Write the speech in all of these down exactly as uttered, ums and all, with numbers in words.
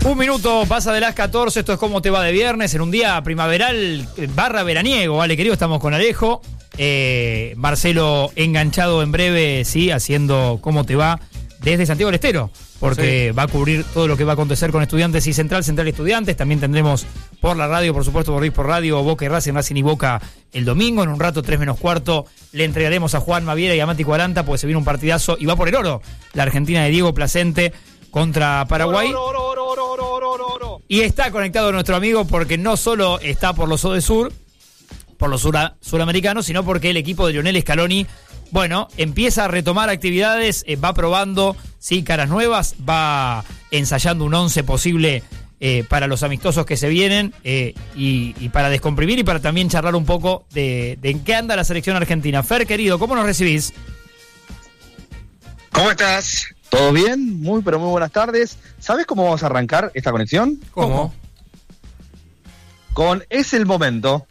Un minuto pasa de las catorce, esto es Cómo te va de viernes, en un día primaveral barra veraniego, vale querido, estamos con Alejo, eh, Marcelo enganchado en breve, sí, haciendo Cómo te va desde Santiago del Estero, porque sí, va a cubrir todo lo que va a acontecer con Estudiantes y Central, Central y Estudiantes. También tendremos por la radio, por supuesto, por por radio, Boca y Racing, Racing y Boca el domingo. En un rato, tres menos cuarto, le entregaremos a Juan Maviera y a Mati Cuaranta, porque se viene un partidazo y va por el oro. La Argentina de Diego Placente contra Paraguay. Oro, oro, oro, oro, oro, oro, oro, oro. Y está conectado nuestro amigo porque no solo está por los Ode Sur, por los sura, suramericanos, sino porque el equipo de Lionel Scaloni, bueno, empieza a retomar actividades, eh, va probando, sí, caras nuevas, va ensayando un once posible eh, para los amistosos que se vienen eh, y, y para descomprimir y para también charlar un poco de, de en qué anda la selección argentina. Fer, querido, ¿cómo nos recibís? ¿Cómo estás? ¿Todo bien? Muy, pero muy buenas tardes. ¿Sabes cómo vamos a arrancar esta conexión? ¿Cómo? Con Es el Momento.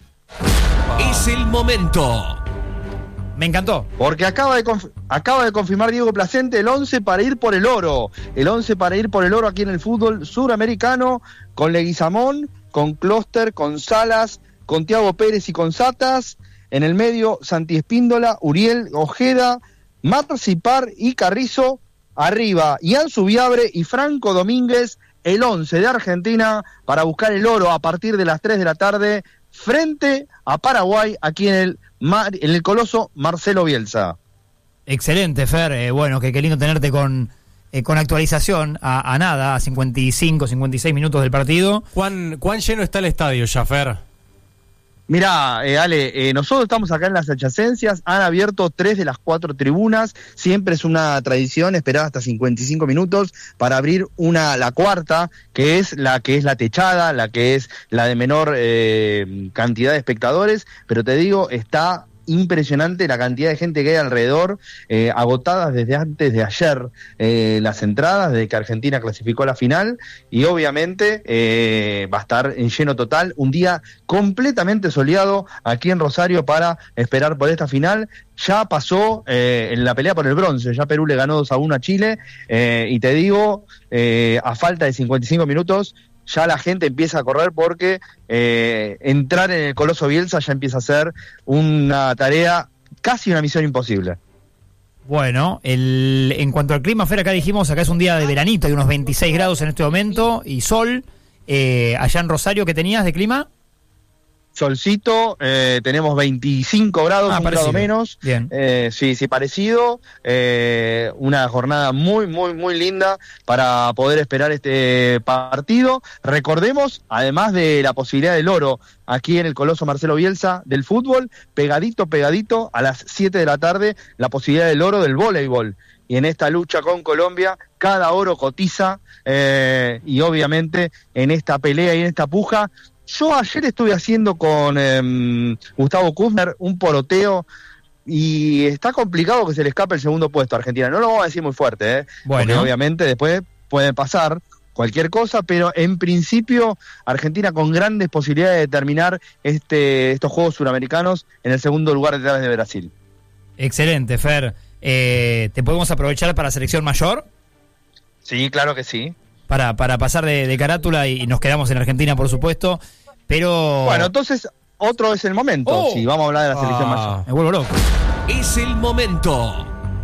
Es el momento. Me encantó. Porque acaba de, conf- acaba de confirmar Diego Placente el once para ir por el oro. El once para ir por el oro aquí en el fútbol suramericano, con Leguizamón, con Closter, con Salas, con Thiago Pérez y con Satas. En el medio, Santi Espíndola, Uriel, Ojeda, Marcipar y Carrizo. Arriba, Ian Subiabre y Franco Domínguez, el once de Argentina para buscar el oro a partir de las tres de la tarde frente a Paraguay, aquí en el, Mar, en el coloso Marcelo Bielsa. Excelente, Fer. Eh, bueno, que qué lindo tenerte con, eh, con actualización a, a nada, a cincuenta y cinco, cincuenta y seis minutos del partido. ¿Cuán, cuán lleno está el estadio ya, Fer? Mirá, eh, Ale, eh, nosotros estamos acá en las adyacencias, han abierto tres de las cuatro tribunas, siempre es una tradición esperar hasta cincuenta y cinco minutos para abrir una, la cuarta, que es la que es la techada, la que es la de menor eh, cantidad de espectadores, pero te digo, está impresionante la cantidad de gente que hay alrededor, eh, agotadas desde antes de ayer eh, las entradas, desde que Argentina clasificó a la final, y obviamente eh, va a estar en lleno total, un día completamente soleado aquí en Rosario para esperar por esta final. Ya pasó eh, en la pelea por el bronce, ya Perú le ganó dos a uno a Chile, eh, y te digo, eh, a falta de cincuenta y cinco minutos, ya la gente empieza a correr porque eh, entrar en el Coloso Bielsa ya empieza a ser una tarea, casi una misión imposible. Bueno, el, en cuanto al clima, Fer, acá dijimos, acá es un día de veranito, hay unos veintiséis grados en este momento y sol. Eh, allá en Rosario, ¿qué tenías de clima? Solcito, eh, tenemos veinticinco grados, ah, un grado menos. Bien. Eh, sí, sí, parecido. Eh, una jornada muy, muy, muy linda para poder esperar este partido. Recordemos, además de la posibilidad del oro aquí en el Coloso Marcelo Bielsa del fútbol, pegadito, pegadito, a las siete de la tarde, la posibilidad del oro del voleibol. Y en esta lucha con Colombia, cada oro cotiza, eh, y obviamente en esta pelea y en esta puja. Yo ayer estuve haciendo con eh, Gustavo Kuzner un poroteo y está complicado que se le escape el segundo puesto a Argentina. No lo vamos a decir muy fuerte, ¿eh? Bueno. Porque obviamente después puede pasar cualquier cosa, pero en principio Argentina con grandes posibilidades de terminar este, estos Juegos Suramericanos en el segundo lugar detrás de Brasil. Excelente, Fer. Eh, ¿Te podemos aprovechar para selección mayor? Sí, claro que sí. Para, para pasar de, de carátula y nos quedamos en Argentina, por supuesto, pero... Bueno, entonces, otro es el momento, oh. si vamos a hablar de la selección ah. mayor. Me vuelvo loco. Es el momento.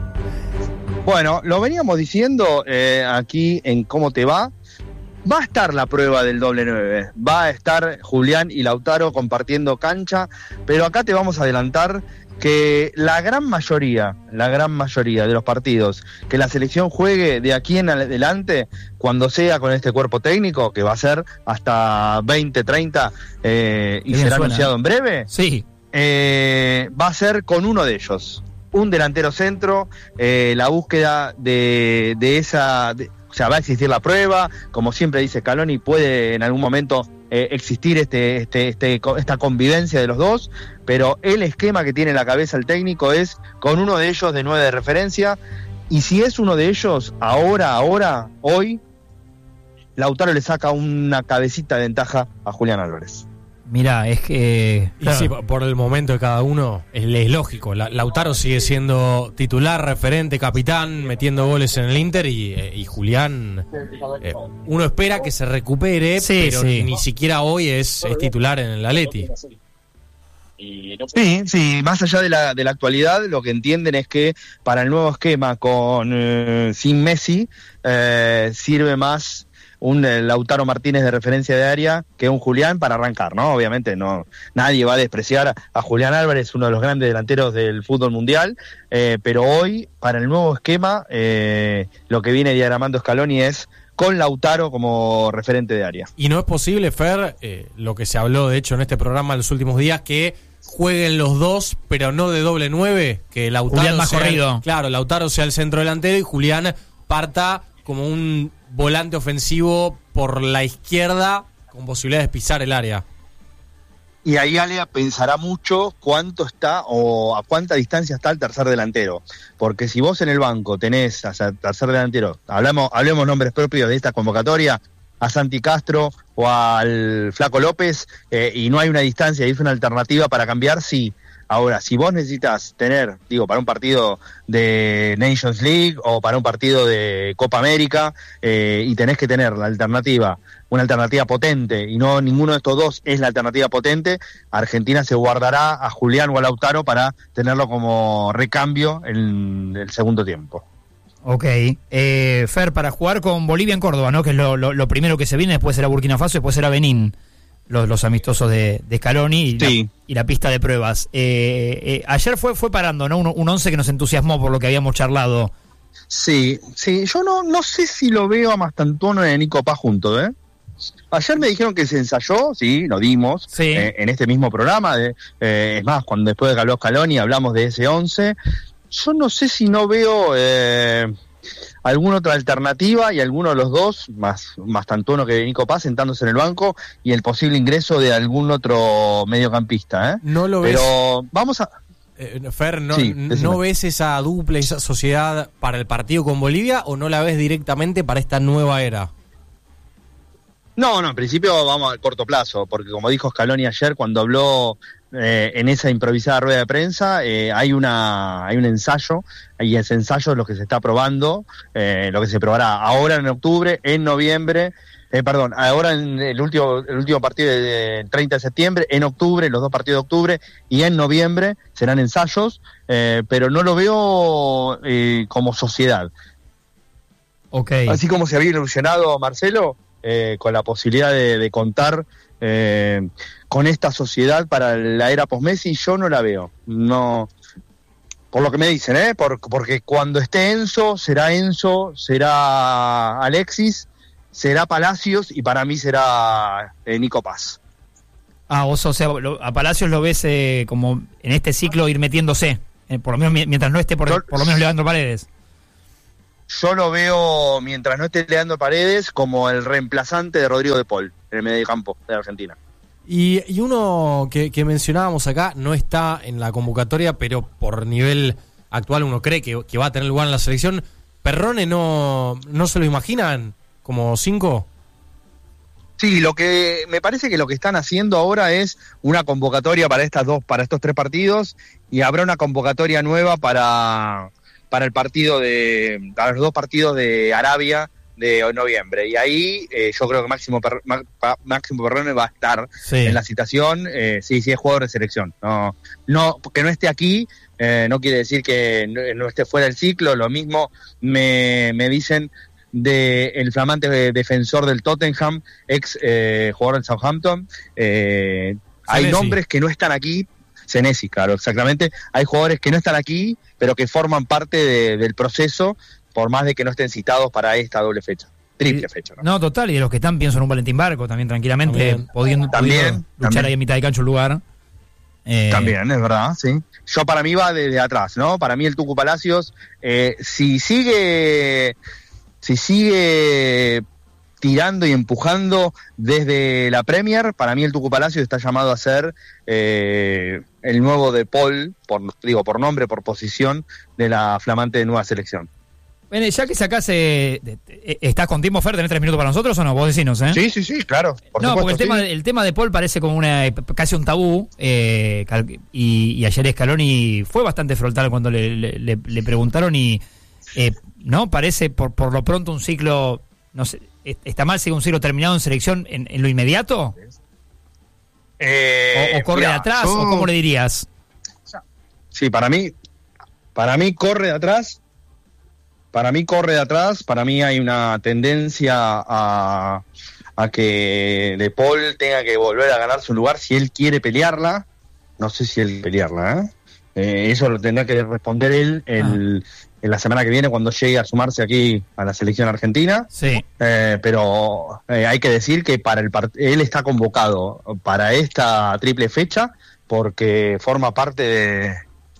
Bueno, lo veníamos diciendo eh, aquí en Cómo te va. Va a estar la prueba del doble nueve, va a estar Julián y Lautaro compartiendo cancha, pero acá te vamos a adelantar que la gran mayoría, la gran mayoría de los partidos que la selección juegue de aquí en adelante, cuando sea con este cuerpo técnico, que va a ser hasta veinte, treinta, eh, y será suena. anunciado en breve, Sí. eh, va a ser con uno de ellos, un delantero centro, eh, la búsqueda de, de esa... De, o sea, va a existir la prueba, como siempre dice Scaloni, puede en algún momento eh, existir este, este, este, esta convivencia de los dos, pero el esquema que tiene en la cabeza el técnico es con uno de ellos de nueve de referencia, y si es uno de ellos, ahora, ahora, hoy, Lautaro le saca una cabecita de ventaja a Julián Álvarez. Mirá, es que... Y sí, por el momento de cada uno, es, es lógico. La, Lautaro sigue siendo titular, referente, capitán, metiendo goles en el Inter y, y Julián, eh, uno espera que se recupere, sí, pero sí. ni siquiera hoy es, es titular en el Atleti. Sí, sí, más allá de la, de la actualidad, lo que entienden es que para el nuevo esquema con eh, sin Messi, eh, sirve más un eh, Lautaro Martínez de referencia de área que un Julián para arrancar, ¿no? Obviamente no, nadie va a despreciar a, a Julián Álvarez, uno de los grandes delanteros del fútbol mundial, eh, pero hoy, para el nuevo esquema, eh, lo que viene diagramando Scaloni es con Lautaro como referente de área. Y no es posible, Fer, eh, lo que se habló de hecho en este programa en los últimos días, que jueguen los dos, pero no de doble nueve, que Lautaro Julián más sea, corrido. Claro, Lautaro sea el centro delantero y Julián parta como un volante ofensivo por la izquierda con posibilidades de pisar el área. Y ahí Ale pensará mucho cuánto está o a cuánta distancia está el tercer delantero. Porque si vos en el banco tenés a tercer delantero, hablamos, hablemos nombres propios de esta convocatoria, a Santi Castro o al Flaco López, eh, y no hay una distancia y es una alternativa para cambiar, sí. Ahora, si vos necesitas tener, digo, para un partido de Nations League o para un partido de Copa América, eh, y tenés que tener la alternativa, una alternativa potente, y no ninguno de estos dos es la alternativa potente, Argentina se guardará a Julián o a Lautaro para tenerlo como recambio en el segundo tiempo. Ok. Eh, Fer, para jugar con Bolivia en Córdoba, ¿no? Que es lo, lo, lo primero que se viene, después será Burkina Faso, después será Benín. Los, los amistosos de, de Scaloni y, sí. la, y la pista de pruebas. Eh, eh, ayer fue fue parando, ¿no? Un, un once que nos entusiasmó por lo que habíamos charlado. Sí, sí. Yo no no sé si lo veo a Mastantuono y a Nico Paz juntos, ¿eh? Ayer me dijeron que se ensayó, sí, lo dimos, sí. eh, en este mismo programa. De, eh, es más, cuando después de que habló Scaloni hablamos de ese once. Yo no sé si no veo... Eh, alguna otra alternativa y alguno de los dos, más, más Tantuono que Nico Paz, sentándose en el banco y el posible ingreso de algún otro mediocampista, ¿eh? No lo ves. Pero vamos a... Eh, Fer, ¿no, sí, ¿no ves esa dupla, esa sociedad para el partido con Bolivia o no la ves directamente para esta nueva era? No, no, en principio vamos al corto plazo, porque como dijo Scaloni ayer cuando habló eh, en esa improvisada rueda de prensa, eh, hay una hay un ensayo, y ese ensayo es lo que se está probando, eh, lo que se probará ahora en octubre, en noviembre, eh, perdón, ahora en el último el último partido de treinta de septiembre, en octubre, los dos partidos de octubre, y en noviembre serán ensayos, eh, pero no lo veo eh, como sociedad. Okay. Así como se había ilusionado Marcelo, Eh, con la posibilidad de, de contar eh, con esta sociedad para la era post-Messi, yo no la veo. No, por lo que me dicen, ¿eh? Por, porque cuando esté Enzo, será Enzo, será Alexis, será Palacios y para mí será eh, Nico Paz. Ah, vos, o sea, lo, a Palacios lo ves eh, como en este ciclo ir metiéndose, eh, por lo menos mientras no esté por, yo, por lo menos Leandro Paredes. Yo lo veo, mientras no esté Leandro Paredes, como el reemplazante de Rodrigo de Paul en el mediocampo de Argentina. Y, y uno que, que mencionábamos acá no está en la convocatoria, pero por nivel actual uno cree que, que va a tener lugar en la selección. ¿Perrone no, no se lo imaginan como cinco? Sí, lo que me parece que lo que están haciendo ahora es una convocatoria para estas dos, para estos tres partidos, y habrá una convocatoria nueva para... para el partido de, para los dos partidos de Arabia de noviembre, y ahí eh, yo creo que Máximo per, Máximo Perrone va a estar sí. en la citación, eh, sí, sí es jugador de selección, no, no, que no esté aquí, eh, no quiere decir que no, no esté fuera del ciclo, lo mismo me, me dicen de el flamante defensor del Tottenham, ex eh, jugador del Southampton, eh, hay nombres que no están aquí, Senesi, claro, exactamente. Hay jugadores que no están aquí, pero que forman parte de, del proceso, por más de que no estén citados para esta doble fecha, triple fecha. ¿no? No, total, y de los que están pienso en un Valentín Barco también tranquilamente, también. pudiendo, también, pudiendo luchar también. ahí en mitad de cancha un lugar. Eh... También, es verdad, sí. Yo para mí va desde atrás, ¿no? Para mí el Tucu Palacios, eh, si sigue, si sigue tirando y empujando desde la Premier, para mí el Tucu Palacios está llamado a ser eh, el nuevo De Paul, por, digo, por nombre, por posición, de la flamante nueva selección. Bueno, ya que sacás, eh, ¿estás con tiempo, Fer? ¿Tenés tres minutos para nosotros o no? Vos decinos, ¿eh? Sí, sí, sí, claro. Por no, supuesto, porque el, sí. tema, el tema de Paul parece como una casi un tabú, eh, y, y ayer Scaloni fue bastante frontal cuando le, le, le preguntaron y, eh, ¿no? Parece por, por lo pronto un ciclo, no sé, ¿está mal si un ciclo terminado en selección en, en lo inmediato? Eh, ¿O, o corre mirá, de atrás? yo... ¿O cómo le dirías? Sí, para mí, para mí corre de atrás. Para mí corre de atrás, para mí hay una tendencia a, a que De Paul tenga que volver a ganar su lugar si él quiere pelearla. No sé si él pelearla, ¿eh? Eh, eso lo tendrá que responder él el, ah. en la semana que viene cuando llegue a sumarse aquí a la selección argentina. Sí. Eh, pero eh, hay que decir que para el part- él está convocado para esta triple fecha porque forma parte de,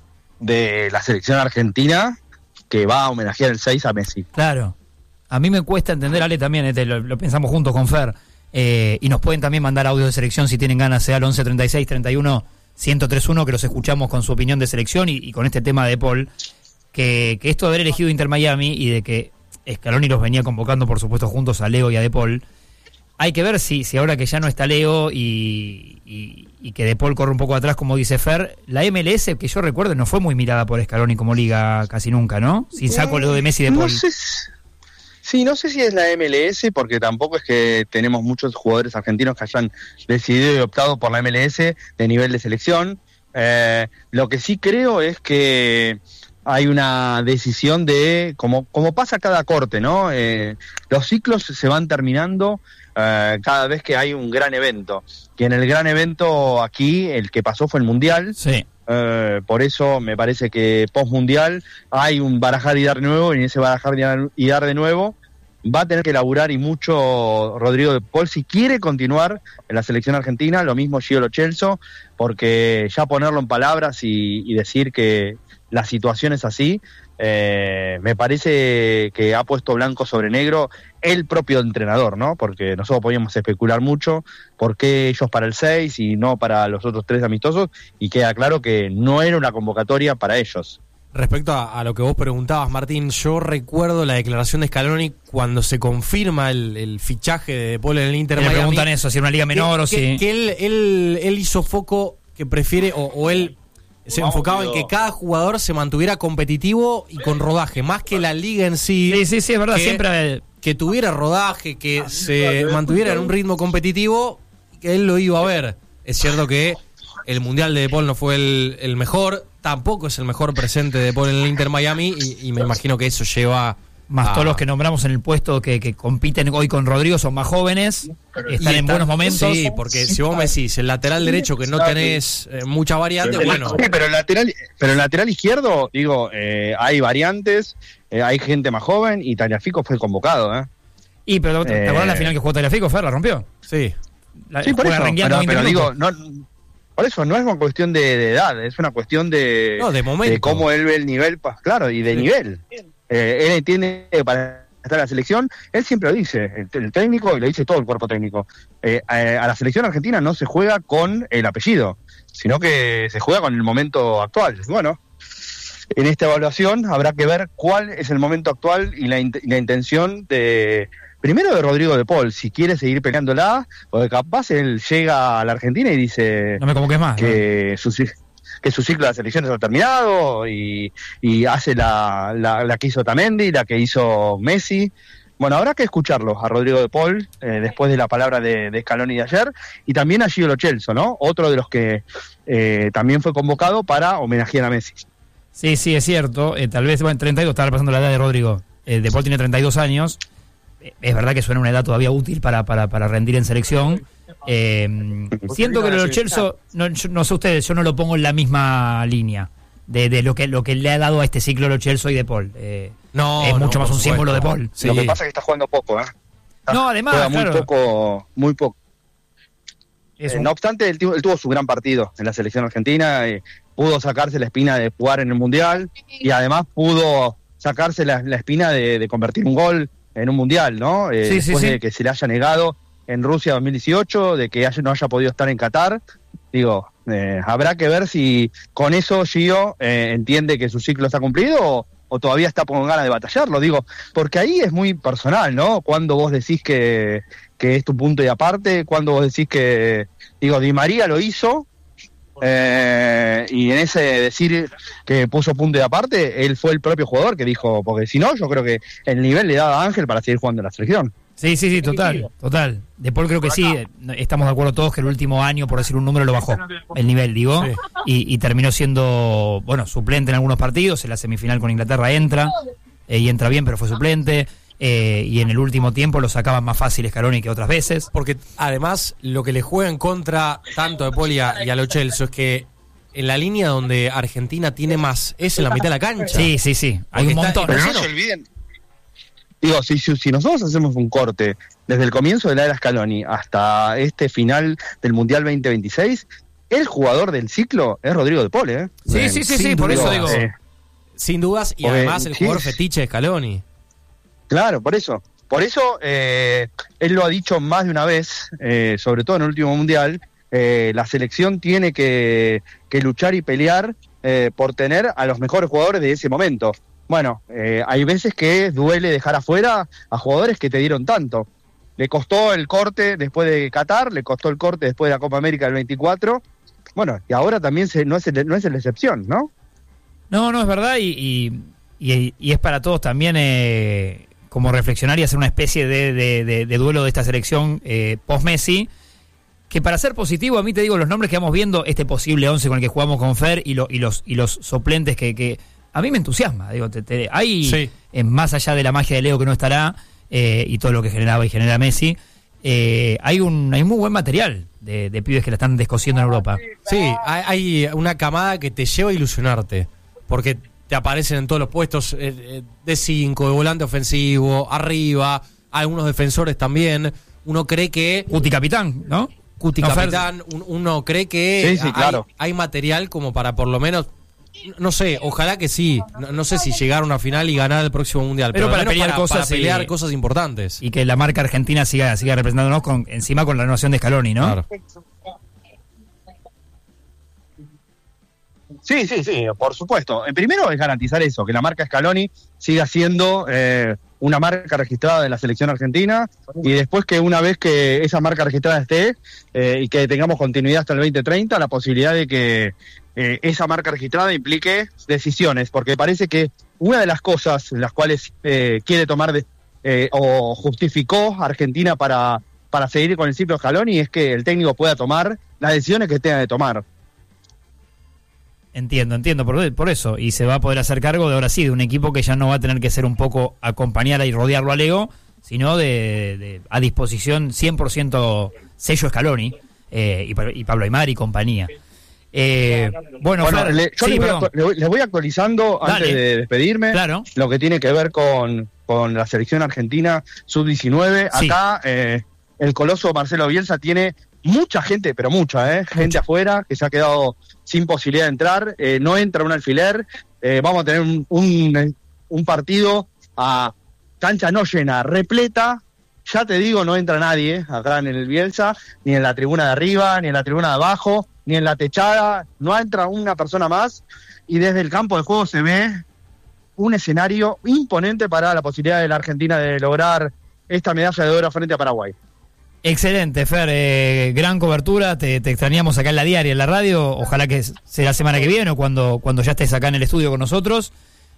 de la selección argentina, que va a homenajear el seis a Messi. Claro. A mí me cuesta entender, Ale, también, este, lo, lo pensamos juntos con Fer, eh, y nos pueden también mandar audios de selección si tienen ganas, sea al once treinta y seis treinta y uno ciento treinta y uno, que los escuchamos con su opinión de selección y, y con este tema de Paul, que, que esto de haber elegido Inter Miami y de que Scaloni los venía convocando, por supuesto, juntos a Leo y a De Paul, hay que ver si, si ahora que ya no está Leo y, y, y que De Paul corre un poco atrás, como dice Fer, la M L S, que yo recuerdo, no fue muy mirada por Scaloni como liga casi nunca, ¿no? Si saco lo de Messi y De Paul. No sé si, sí, no sé si es la M L S, porque tampoco es que tenemos muchos jugadores argentinos que hayan decidido y optado por la M L S de nivel de selección. Eh, lo que sí creo es que hay una decisión de, como, como pasa cada corte, ¿no? Eh, los ciclos se van terminando Uh, cada vez que hay un gran evento, que en el gran evento aquí el que pasó fue el Mundial. Sí. Uh, por eso me parece que post Mundial hay un barajar y dar nuevo, y en ese barajar y dar de nuevo va a tener que laburar y mucho Rodrigo De Paul si quiere continuar en la selección argentina, lo mismo Gio Lo Celso, porque ya ponerlo en palabras y, y decir que la situación es así, eh, me parece que ha puesto blanco sobre negro el propio entrenador, ¿no? Porque nosotros podíamos especular mucho por qué ellos para el seis y no para los otros tres amistosos, y queda claro que no era una convocatoria para ellos. Respecto a, a lo que vos preguntabas, Martín, yo recuerdo la declaración de Scaloni cuando se confirma el, el fichaje de De Paul en el Inter Le Miami. preguntan eso, si era una liga menor que, o que, si... Que él, él, él hizo foco que prefiere, o, o él se enfocaba en que cada jugador se mantuviera competitivo y con rodaje, más que la liga en sí. Sí, sí, sí, es verdad, que, siempre... Que tuviera rodaje, que se mantuviera en un ritmo competitivo, que él lo iba a ver. Es cierto que el Mundial de De Paul no fue el, el mejor, tampoco es el mejor presente de De Paul en el Inter Miami, y, y me imagino que eso lleva... Más a... todos los que nombramos en el puesto que, que compiten hoy con Rodrigo son más jóvenes, están en están, buenos momentos. Sí, porque si vos me decís el lateral derecho que no tenés eh, mucha variante, pero, bueno. Sí, pero el lateral, pero el lateral izquierdo, digo, eh, hay variantes, eh, hay gente más joven, y Tagliafico fue convocado, ¿eh? Y pero ¿te eh, acuerdas la final que jugó Tagliafico? Fer, la rompió. Sí. La, sí, por eso, pero, pero digo, no, por eso no es una cuestión de, de edad, es una cuestión de, no, de, momento. de cómo él ve el nivel, claro, y de sí. nivel. Eh, él entiende que para estar en la selección, él siempre lo dice, el, el técnico, y lo dice todo el cuerpo técnico, eh, a, a la selección argentina no se juega con el apellido, sino que se juega con el momento actual. Bueno, en esta evaluación habrá que ver cuál es el momento actual y la, y la intención de, primero de Rodrigo De Paul, si quiere seguir peleándola, porque capaz él llega a la Argentina y dice no me convoques más, que ¿no? sus que su ciclo de las elecciones ha terminado, y, y hace la, la, la que hizo Tamendi, la que hizo Messi. Bueno, habrá que escucharlo a Rodrigo De Paul, eh, después de la palabra de, de Scaloni de ayer, y también a Gio Lo Celso, ¿no? Otro de los que eh, también fue convocado para homenajear a Messi. Sí, sí, es cierto. Eh, tal vez, bueno, treinta y dos, estaba pasando la edad de Rodrigo. Eh, De Paul tiene treinta y dos años. Eh, es verdad que suena una edad todavía útil para, para, para rendir en selección. Eh, siento que Lo Celso, no, no sé ustedes, yo no lo pongo en la misma línea de, de lo que lo que le ha dado a este ciclo Lo Celso y De Paul. Eh, no, es no, mucho más un supuesto. símbolo de Paul. Sí. Lo que pasa es que está jugando poco, ¿eh? No, además, juega muy claro. poco, muy poco. Es eh, un... No obstante, él, él tuvo su gran partido en la selección argentina, eh, pudo sacarse la espina de jugar en el Mundial, y además pudo sacarse la, la espina de, de convertir un gol en un Mundial, ¿no? Eh, sí, después sí, sí. de que se le haya negado en Rusia dos mil dieciocho, de que haya, no haya podido estar en Qatar. Digo, eh, habrá que ver si con eso Gio eh, entiende que su ciclo está cumplido, o, o todavía está con ganas de batallarlo, digo, porque ahí es muy personal, ¿no? Cuando vos decís que, que es tu punto y aparte, cuando vos decís que, digo, Di María lo hizo, eh, y en ese decir que puso punto y aparte, él fue el propio jugador que dijo, porque si no, yo creo que el nivel le daba a Ángel para seguir jugando en la selección. Sí, sí, sí, total, total. De Paul creo que sí, estamos de acuerdo todos que el último año, por decir un número, lo bajó el nivel, digo, Sí. y, y terminó siendo, bueno, suplente en algunos partidos, en la semifinal con Inglaterra entra, eh, y entra bien, pero fue suplente, eh, y en el último tiempo lo sacaban más fácil Scaloni que otras veces. Porque además lo que le juega en contra tanto a Paul y a, y a Lo Celso es que en la línea donde Argentina tiene más es en la mitad de la cancha. Sí, sí, sí, hay Porque un está- montón. Pero no Bueno. se olviden. Digo, si, si, si nosotros hacemos un corte desde el comienzo de la era Scaloni hasta este final del Mundial veinte veintiséis, el jugador del ciclo es Rodrigo de Paul, ¿eh? Sí, sí, sí, Sin sí, por duda, eso digo. Eh, Sin dudas, y Porque, además el sí. jugador fetiche de Scaloni. Claro, por eso. Por eso eh, él lo ha dicho más de una vez, eh, sobre todo en el último Mundial, eh, la selección tiene que, que luchar y pelear eh, por tener a los mejores jugadores de ese momento. Bueno, eh, hay veces que duele dejar afuera a jugadores que te dieron tanto. Le costó el corte después de Qatar, le costó el corte después de la Copa América del veinticuatro. Bueno, y ahora también se, no, es, no es la excepción, ¿no? No, no, es verdad, y, y, y, y es para todos también eh, como reflexionar y hacer una especie de, de, de, de duelo de esta selección eh, post-Messi, que para ser positivo, a mí te digo, los nombres que vamos viendo, este posible once con el que jugamos con Fer y, lo, y, los, y los suplentes que... que a mí me entusiasma, digo, te, te, hay, Sí. eh, más allá de la magia de Leo que no estará, eh, y todo lo que generaba y genera Messi, eh, hay un hay muy buen material de, de pibes que la están descosiendo en Europa. Sí, hay, hay una camada que te lleva a ilusionarte, porque te aparecen en todos los puestos, eh, eh, de cinco, de volante ofensivo, arriba, algunos defensores también. Uno cree que... Cuti capitán, ¿no? Cuti No, Fer- capitán, un- uno cree que Sí, sí, hay, claro. hay material como para por lo menos... No sé, ojalá que sí. No, no sé si llegar a una final y ganar el próximo mundial, Pero pero, para al menos pelear para, cosas para pelear y- cosas importantes. Y que la marca argentina siga siga representándonos con, encima con la renovación de Scaloni, ¿no? Claro. Sí, sí, sí, por supuesto. En primero es garantizar eso, que la marca Scaloni siga siendo eh, una marca registrada en la selección argentina, y después que una vez que esa marca registrada esté eh, y que tengamos continuidad hasta el veinte treinta, la posibilidad de que eh, esa marca registrada implique decisiones, porque parece que una de las cosas en las cuales eh, quiere tomar de- eh, o justificó Argentina para, para seguir con el ciclo Scaloni es que el técnico pueda tomar las decisiones que tenga de tomar. Entiendo, entiendo, por, por eso. Y se va a poder hacer cargo de ahora sí, de un equipo que ya no va a tener que ser un poco acompañar y rodearlo a Leo, sino de, de a disposición cien por ciento sello Scaloni, eh, y, Pa- y Pablo Aimar y compañía. Eh, bueno, Bueno, Fer, le- yo sí, les, voy perdón. actu- le voy- les voy actualizando Dale. antes de despedirme Claro. lo que tiene que ver con, con la selección argentina sub diecinueve. Sí. Acá eh, el coloso Marcelo Bielsa tiene mucha gente, pero mucha, ¿eh? gente afuera que se ha quedado sin posibilidad de entrar. Eh, no entra un alfiler. Eh, vamos a tener un, un, un partido a cancha no llena, repleta. Ya te digo, no entra nadie acá en el Bielsa, ni en la tribuna de arriba, ni en la tribuna de abajo, ni en la techada. No entra una persona más, y desde el campo de juego se ve un escenario imponente para la posibilidad de la Argentina de lograr esta medalla de oro frente a Paraguay. Excelente, Fer, eh, gran cobertura, te, te extrañamos acá en la diaria, en la radio, ojalá que sea la semana que viene o cuando, cuando ya estés acá en el estudio con nosotros,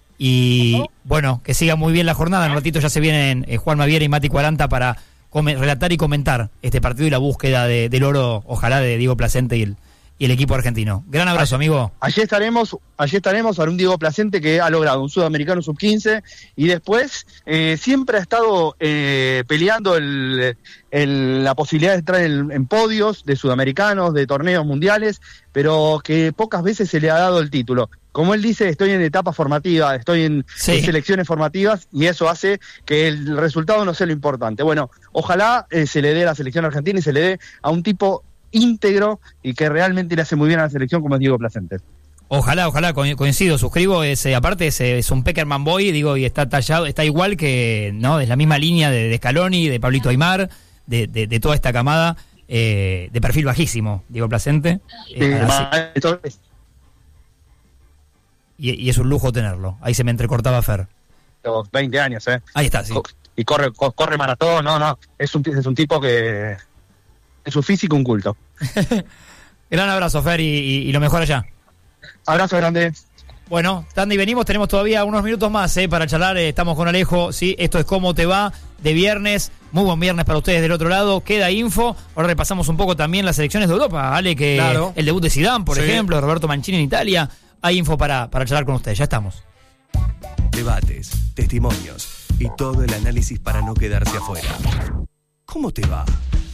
y bueno, que siga muy bien la jornada. En un ratito ya se vienen eh, Juan Maviera y Mati Cuaranta para come- relatar y comentar este partido y la búsqueda de, del oro, ojalá, de Diego Placente y el, y el equipo argentino. Gran abrazo, amigo. Allí estaremos, allí estaremos a un Diego Placente que ha logrado un sudamericano sub quince, y después eh, siempre ha estado eh, peleando el, el- la posibilidad de entrar en, en podios de sudamericanos, de torneos mundiales, pero que pocas veces se le ha dado el título. Como él dice, estoy en etapa formativa, estoy en, Sí. en selecciones formativas, y eso hace que el resultado no sea lo importante. Bueno, ojalá eh, se le dé a la selección argentina y se le dé a un tipo íntegro y que realmente le hace muy bien a la selección como es Diego Placente. Ojalá, ojalá, co- coincido, suscribo, ese, aparte es, es un Peckerman Boy, digo, y está tallado, está igual que, ¿no? Es la misma línea de, de Scaloni, de Pablito Aimar, de, de, de toda esta camada, eh, de perfil bajísimo, Diego Placente. Eh, Eh, así- entonces, y, y es un lujo tenerlo. Ahí se me entrecortaba Fer. veinte años, ¿eh? Ahí está, sí. Co- y corre co- corre maratón, no, no. Es un, es un tipo que... Es un físico, un culto. Gran abrazo, Fer, y, y, y lo mejor allá. Abrazo grande. Bueno, Tandy, venimos, tenemos todavía unos minutos más eh, para charlar, eh, estamos con Alejo, sí, esto es Cómo Te Va, de viernes, muy buen viernes para ustedes del otro lado, queda info, ahora repasamos un poco también las selecciones de Europa, Ale, que Claro. el debut de Zidane, por Sí. ejemplo, Roberto Mancini en Italia, hay info para, para charlar con ustedes, ya estamos. Debates, testimonios y todo el análisis para no quedarse afuera. ¿Cómo te va?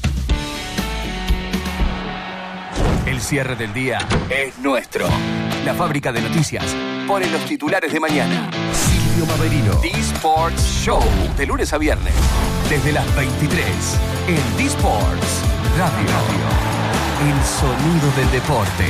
El cierre del día es nuestro. La fábrica de noticias pone los titulares de mañana. Silvio Maverino. D-Sports Show. De lunes a viernes. Desde las veintitrés. En D-Sports Radio. El sonido del deporte.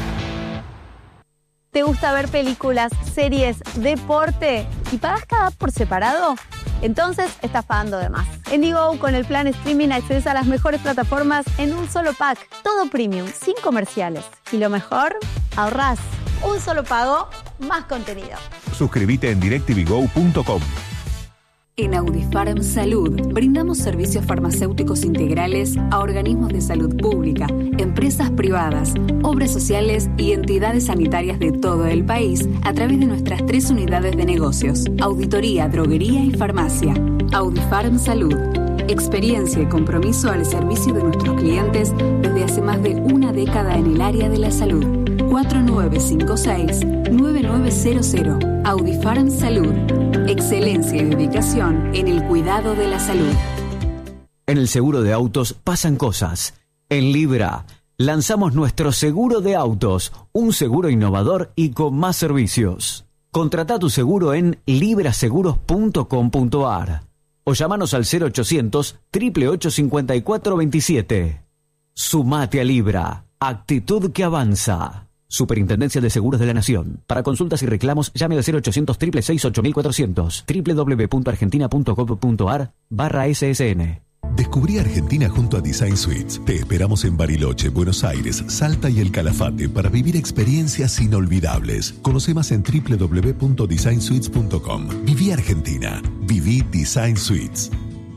¿Te gusta ver películas, series, deporte y pagas cada app por separado? Entonces estás pagando de más. En Digo, con el plan streaming accedes a las mejores plataformas en un solo pack. Todo premium, sin comerciales. Y lo mejor, ahorrás. Un solo pago, más contenido. Suscríbete en directv go punto com. En Audifarm Salud brindamos servicios farmacéuticos integrales a organismos de salud pública, empresas privadas, obras sociales y entidades sanitarias de todo el país a través de nuestras tres unidades de negocios: auditoría, droguería y farmacia. Audifarm Salud. Experiencia y compromiso al servicio de nuestros clientes desde hace más de una década en el área de la salud. cuatro nueve cinco seis, nueve nueve cero cero. Audifarm Salud. Excelencia y dedicación en el cuidado de la salud. En el seguro de autos pasan cosas. En Libra lanzamos nuestro seguro de autos, un seguro innovador y con más servicios. Contrata tu seguro en libra seguros punto com punto a r o llámanos al cero ochocientos, ocho ocho ocho, cinco cuatro dos siete. Sumate a Libra, actitud que avanza. Superintendencia de Seguros de la Nación. Para consultas y reclamos, llame al cero ochocientos, seis seis seis, ocho cuatro cero cero, doble u doble u doble u punto argentina punto gov punto a r barra S S N. Descubrí Argentina junto a Design Suites. Te esperamos en Bariloche, Buenos Aires, Salta y El Calafate para vivir experiencias inolvidables. Conoce más en doble u doble u doble u punto design suites punto com. Viví Argentina. Viví Design Suites.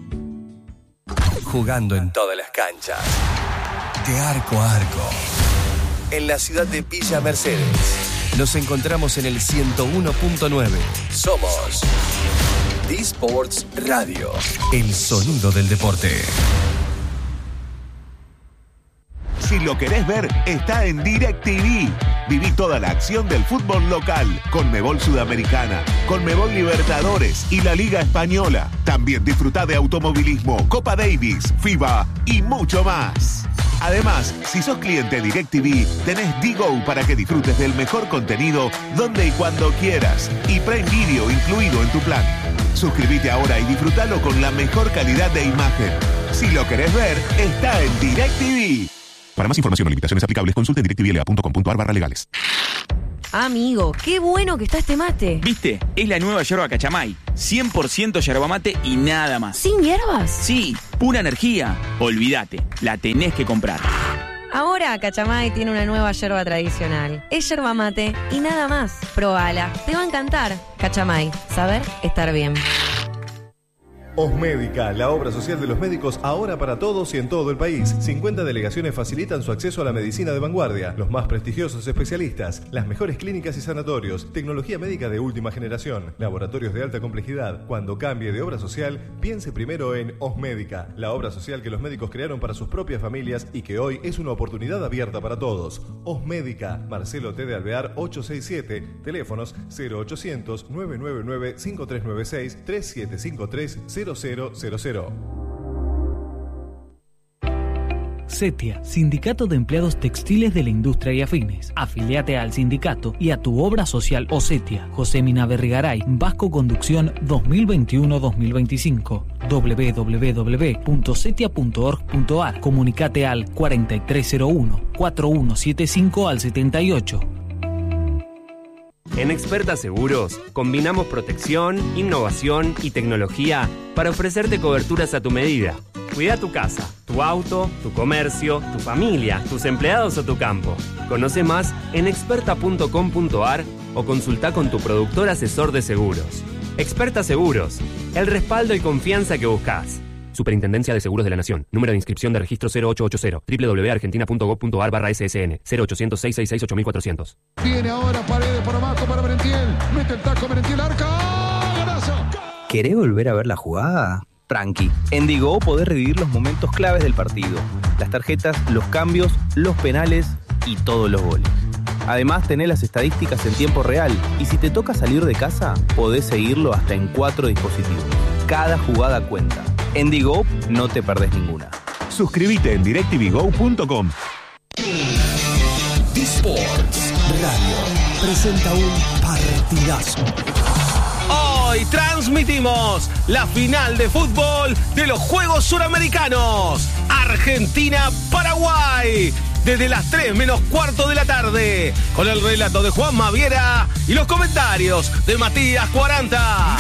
Jugando en todas las canchas. De arco a arco. En la ciudad de Villa Mercedes. Nos encontramos en el ciento uno punto nueve. Somos D-Sports Radio. El sonido del deporte. Si lo querés ver, está en DirecTV. Viví toda la acción del fútbol local, Conmebol Sudamericana, Conmebol Libertadores y la Liga Española. También disfrutá de automovilismo, Copa Davis, FIBA y mucho más. Además, si sos cliente DirecTV, tenés Digo para que disfrutes del mejor contenido donde y cuando quieras. Y Prime Video incluido en tu plan. Suscríbete ahora y disfrutalo con la mejor calidad de imagen. Si lo querés ver, está en DirecTV. Para más información o limitaciones aplicables, consulte en directv l a punto com punto a r barra legales. Amigo, qué bueno que está este mate. ¿Viste? Es la nueva yerba Cachamay. cien por ciento yerba mate y nada más. ¿Sin hierbas? Sí, pura energía. Olvídate, la tenés que comprar. Ahora Cachamay tiene una nueva yerba tradicional. Es yerba mate y nada más. Probala, te va a encantar. Cachamay, saber estar bien. Osmédica, la obra social de los médicos ahora para todos y en todo el país. cincuenta delegaciones facilitan su acceso a la medicina de vanguardia, los más prestigiosos especialistas, las mejores clínicas y sanatorios, tecnología médica de última generación, laboratorios de alta complejidad. Cuando cambie de obra social, piense primero en Osmédica, la obra social que los médicos crearon para sus propias familias y que hoy es una oportunidad abierta para todos. Osmédica, Marcelo T. de Alvear ochocientos sesenta y siete, teléfonos cero ochocientos, nueve nueve nueve, cinco tres nueve seis, tres siete cinco tres, cero cero cero cero. CETIA, Sindicato de Empleados Textiles de la Industria y Afines. Afiliate al sindicato y a tu obra social o CETIA. José Mina Verrigaray, Vasco Conducción dos mil veintiuno dos mil veinticinco. doble u doble u doble u punto cetia punto org punto a r. Comunicate al cuarenta y tres cero uno, cuarenta y uno setenta y cinco al setenta y ocho. En Experta Seguros, combinamos protección, innovación y tecnología para ofrecerte coberturas a tu medida. Cuida tu casa, tu auto, tu comercio, tu familia, tus empleados o tu campo. Conoce más en experta punto com punto a r o consulta con tu productor asesor de seguros. Experta Seguros, el respaldo y confianza que buscas. Superintendencia de Seguros de la Nación. Número de inscripción de registro cero ocho ocho cero. doble u doble u doble u punto argentina punto gov punto ar barra S S N. cero ochocientos, seiscientos sesenta y seis, ocho mil cuatrocientos. Viene ahora Paredes para abajo para Merentiel. Mete el taco Merentiel, arca. ¡Golazo! ¿Querés volver a ver la jugada? Tranqui. En Digo podés revivir los momentos claves del partido. Las tarjetas, los cambios, los penales y todos los goles. Además, tenés las estadísticas en tiempo real y si te toca salir de casa, podés seguirlo hasta en cuatro dispositivos. Cada jugada cuenta. En Digo no te perdés ninguna. Suscríbete en directvgo punto com. D-Sports Radio presenta un partidazo. Hoy transmitimos la final de fútbol de los Juegos Suramericanos. Argentina-Paraguay. Desde las tres menos cuarto de la tarde, con el relato de Juan Maviera y los comentarios de Matías cuarenta.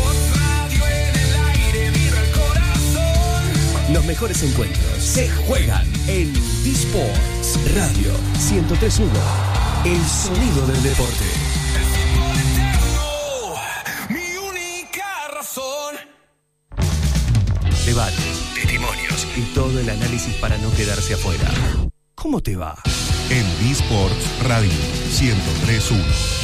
Los mejores encuentros se juegan en D-Sports Radio ciento tres punto uno. El sonido del deporte. Mi única razón. Debates, testimonios y todo el análisis para no quedarse afuera. ¿Cómo te va? En D-Sports Radio ciento tres punto uno.